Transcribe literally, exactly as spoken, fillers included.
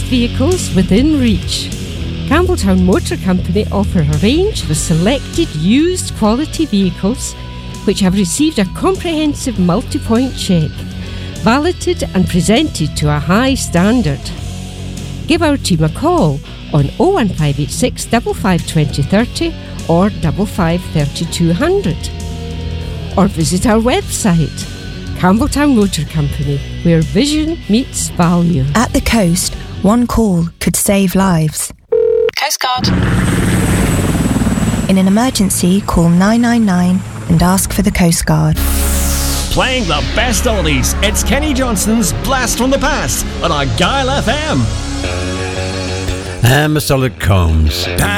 vehicles within reach. Campbelltown Motor Company offer a range of selected used quality vehicles which have received a comprehensive multi-point check, validated and presented to a high standard. Give our team a call on oh one five eight six, five five two oh three oh or five five three two zero zero. Or visit our website, Campbelltown Motor Company, where vision meets value. At the coast, one call could save lives. Coast Guard. In an emergency, call nine nine nine and ask for the Coast Guard. Playing the best oldies, it's Kenny Johnson's Blast from the Past on Argyle F M. And Mister Combs.